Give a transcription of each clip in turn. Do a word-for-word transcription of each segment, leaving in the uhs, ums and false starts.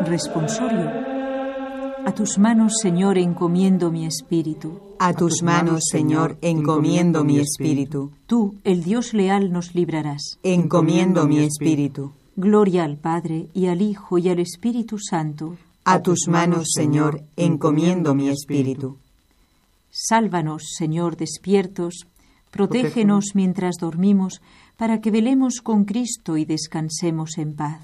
Responsorio. A tus manos, Señor, encomiendo mi espíritu. A tus manos, Señor, encomiendo mi espíritu. Tú, el Dios leal, nos librarás. Encomiendo mi espíritu. Gloria al Padre, y al Hijo, y al Espíritu Santo. A tus manos, Señor, encomiendo mi espíritu. Sálvanos, Señor, despiertos, protégenos mientras dormimos, para que velemos con Cristo y descansemos en paz.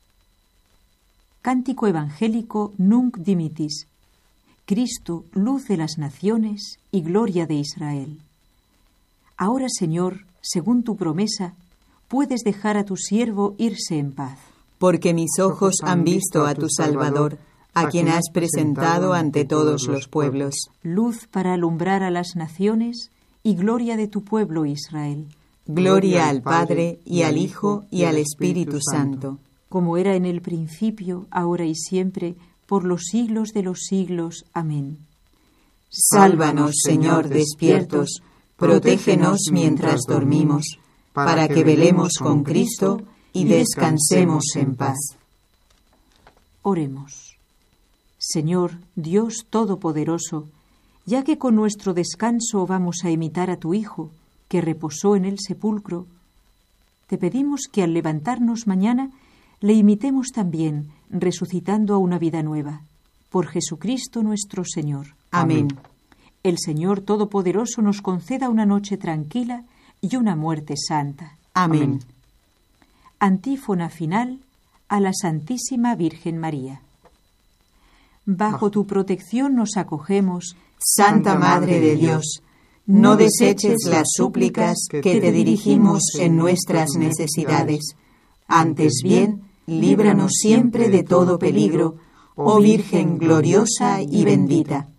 Cántico evangélico Nunc Dimittis. Cristo, luz de las naciones y gloria de Israel. Ahora, Señor, según tu promesa, puedes dejar a tu siervo irse en paz. Porque mis ojos han visto a tu Salvador, a quien has presentado ante todos los pueblos. Luz para alumbrar a las naciones y gloria de tu pueblo Israel. Gloria al Padre, y al Hijo, y al Espíritu Santo. Como era en el principio, ahora y siempre, por los siglos de los siglos. Amén. Sálvanos, Señor, despiertos, protégenos mientras dormimos, para que velemos con Cristo y descansemos en paz. Oremos. Señor, Dios Todopoderoso, ya que con nuestro descanso vamos a imitar a tu Hijo, que reposó en el sepulcro, te pedimos que al levantarnos mañana le imitemos también, resucitando a una vida nueva. Por Jesucristo nuestro Señor. Amén. El Señor Todopoderoso nos conceda una noche tranquila y una muerte santa. Amén. Antífona final a la Santísima Virgen María. Bajo tu protección nos acogemos, Santa Madre de Dios. No deseches las súplicas que te dirigimos en nuestras necesidades. Antes bien, líbranos siempre de todo peligro, oh Virgen gloriosa y bendita.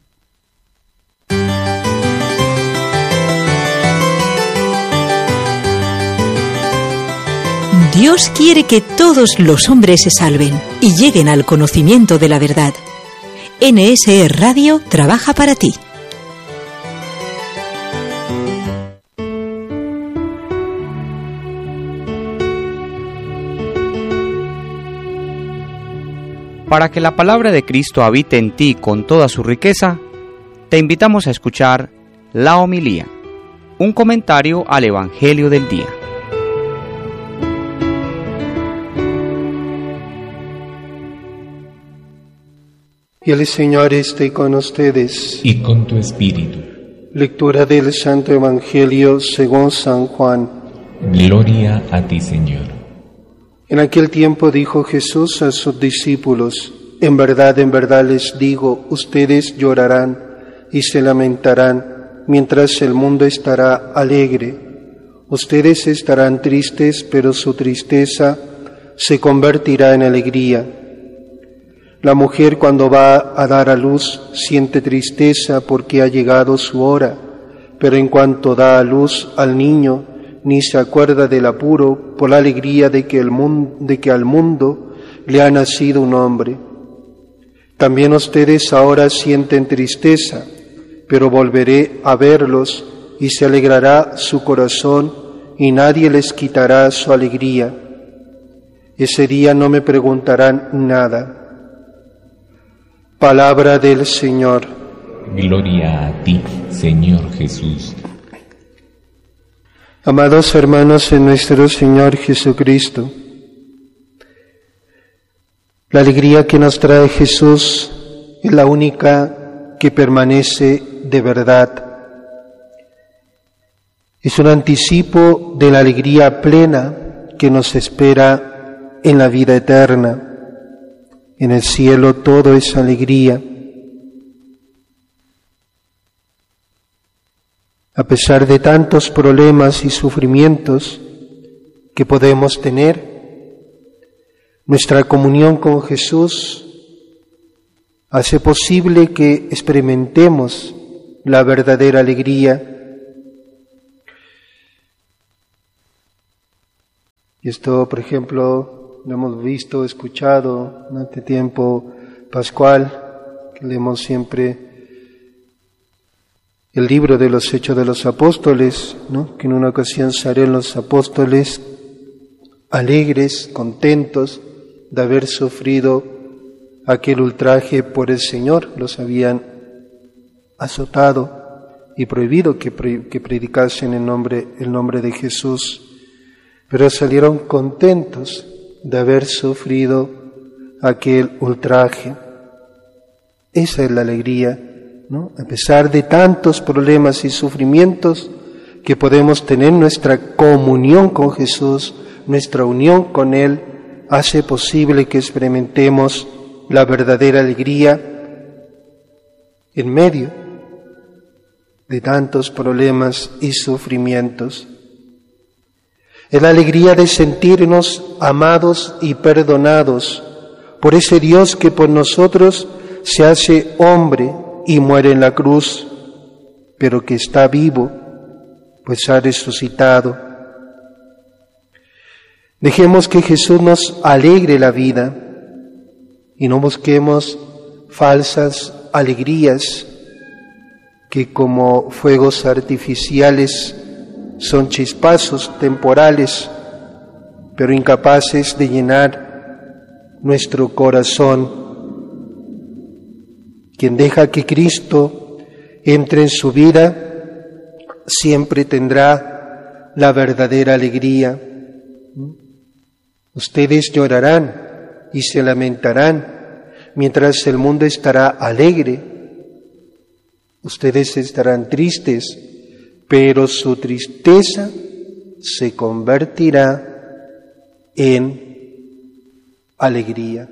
Dios quiere que todos los hombres se salven y lleguen al conocimiento de la verdad. N S E Radio trabaja para ti. Para que la palabra de Cristo habite en ti con toda su riqueza, te invitamos a escuchar la homilía, un comentario al Evangelio del día. Y el Señor esté con ustedes. Y con tu espíritu. Lectura del Santo Evangelio según San Juan. Gloria a ti, Señor. En aquel tiempo dijo Jesús a sus discípulos: En verdad, en verdad les digo, ustedes llorarán y se lamentarán, mientras el mundo estará alegre. Ustedes estarán tristes, pero su tristeza se convertirá en alegría. La mujer, cuando va a dar a luz, siente tristeza porque ha llegado su hora, pero en cuanto da a luz al niño, ni se acuerda del apuro por la alegría de que, el mundo, de que al mundo le ha nacido un hombre. También ustedes ahora sienten tristeza, pero volveré a verlos y se alegrará su corazón y nadie les quitará su alegría. Ese día no me preguntarán nada. Palabra del Señor. Gloria a ti, Señor Jesús. Amados hermanos en nuestro Señor Jesucristo, la alegría que nos trae Jesús es la única que permanece de verdad. Es un anticipo de la alegría plena que nos espera en la vida eterna. En el cielo todo es alegría. A pesar de tantos problemas y sufrimientos que podemos tener, nuestra comunión con Jesús hace posible que experimentemos la verdadera alegría. Y esto, por ejemplo, lo hemos visto, escuchado en este tiempo pascual, que leemos siempre el libro de los Hechos de los Apóstoles, ¿no? Que en una ocasión salieron los apóstoles alegres, contentos de haber sufrido aquel ultraje por el Señor, los habían azotado y prohibido que, pre, que predicasen el nombre, el nombre de Jesús, pero salieron contentos de haber sufrido aquel ultraje. Esa es la alegría, ¿no? A pesar de tantos problemas y sufrimientos que podemos tener, nuestra comunión con Jesús, nuestra unión con Él, hace posible que experimentemos la verdadera alegría en medio de tantos problemas y sufrimientos. Es la alegría de sentirnos amados y perdonados por ese Dios que por nosotros se hace hombre y muere en la cruz, pero que está vivo, pues ha resucitado. Dejemos que Jesús nos alegre la vida y no busquemos falsas alegrías que como fuegos artificiales son chispazos temporales, pero incapaces de llenar nuestro corazón. Quien deja que Cristo entre en su vida siempre tendrá la verdadera alegría. Ustedes llorarán y se lamentarán, mientras el mundo estará alegre. Ustedes estarán tristes, pero su tristeza se convertirá en alegría.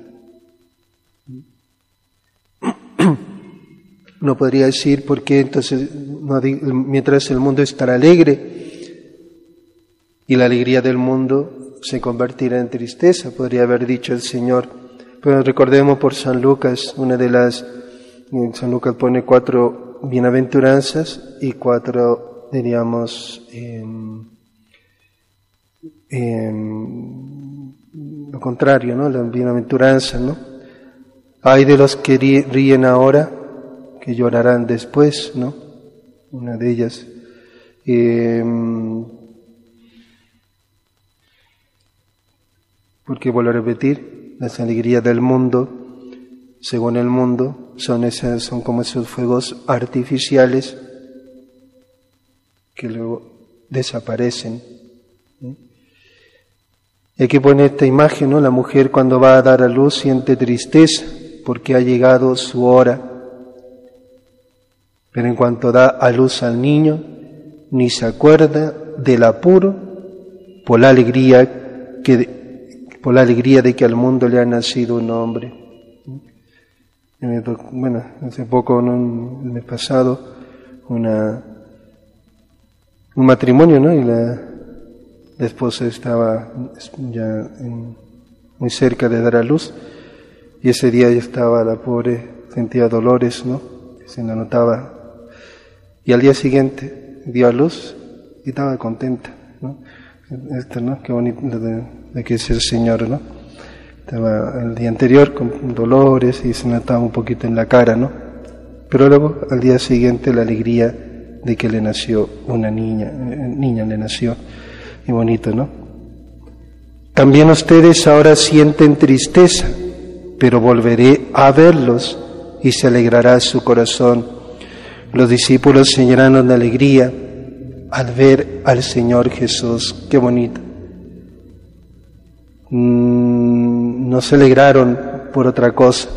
No podría decir por qué entonces, no, mientras el mundo estará alegre y la alegría del mundo se convertirá en tristeza, podría haber dicho el Señor. Pero recordemos por San Lucas, una de las, San Lucas pone cuatro bienaventuranzas y cuatro, diríamos, eh, eh, lo contrario, ¿no? La bienaventuranza, ¿no? Hay de los que ríen ahora, que llorarán después, ¿no? Una de ellas. Eh, porque vuelvo a repetir, las alegrías del mundo, según el mundo, son esas, son como esos fuegos artificiales que luego desaparecen. ¿Sí? Y aquí pone esta imagen, ¿no? La mujer cuando va a dar a luz siente tristeza porque ha llegado su hora. Pero en cuanto da a luz al niño, ni se acuerda del apuro por la alegría que, por la alegría de que al mundo le ha nacido un hombre. Bueno, hace poco, ¿no? El mes pasado, una, un matrimonio, ¿no? Y la, la esposa estaba ya en, muy cerca de dar a luz, y ese día ya estaba la pobre, sentía dolores, ¿no? Se la notaba. Y al día siguiente dio a luz y estaba contenta, ¿no? Esto, ¿no? Qué bonito de, de que es el Señor, ¿no? Estaba el día anterior con dolores y se notaba un poquito en la cara, ¿no? Pero luego al día siguiente la alegría de que le nació una niña, niña le nació, y bonito, ¿no? También ustedes ahora sienten tristeza, pero volveré a verlos y se alegrará su corazón. Los discípulos se llenaron de alegría al ver al Señor Jesús. Qué bonito. Mm, no se alegraron por otra cosa.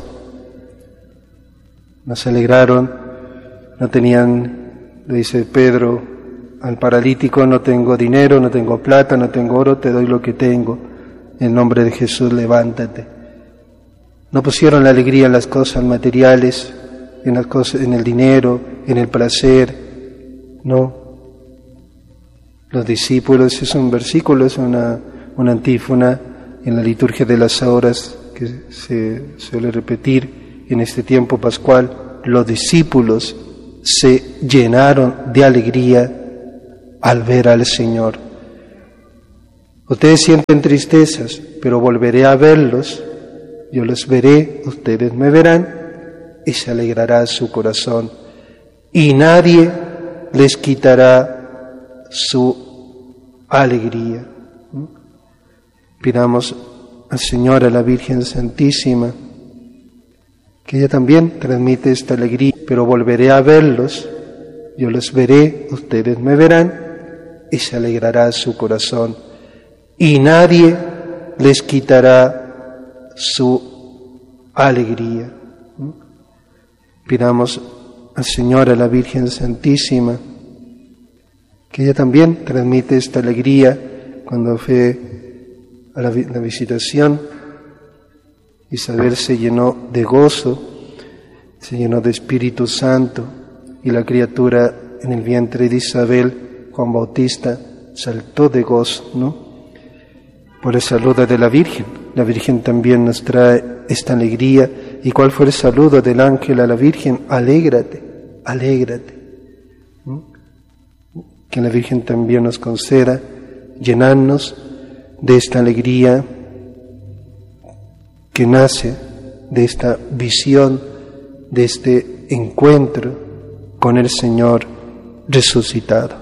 No se alegraron, no tenían, le dice Pedro al paralítico, no tengo dinero, no tengo plata, no tengo oro, te doy lo que tengo. En nombre de Jesús, levántate. No pusieron la alegría en las cosas materiales, en las cosas, en el dinero, en el placer, no. Los discípulos, es un versículo, es una, una antífona en la liturgia de las horas que se suele repetir en este tiempo pascual. Los discípulos se llenaron de alegría al ver al Señor. Ustedes sienten tristezas, pero volveré a verlos, yo los veré, ustedes me verán, y se alegrará su corazón, y nadie les quitará su alegría. Pidamos al Señor, a la Virgen Santísima, que ella también transmite esta alegría, pero volveré a verlos, yo los veré, ustedes me verán, y se alegrará su corazón, y nadie les quitará su alegría. Pidamos al Señor, a la Virgen Santísima, que ella también transmite esta alegría cuando fue a la, la visitación. Isabel se llenó de gozo, se llenó de Espíritu Santo, y la criatura en el vientre de Isabel, Juan Bautista, saltó de gozo, ¿no? Por el saludo de la Virgen. La Virgen también nos trae esta alegría. ¿Y cuál fue el saludo del ángel a la Virgen? Alégrate, alégrate. ¿no? Que la Virgen también nos conceda llenarnos de esta alegría que nace de esta visión, de este encuentro con el Señor resucitado.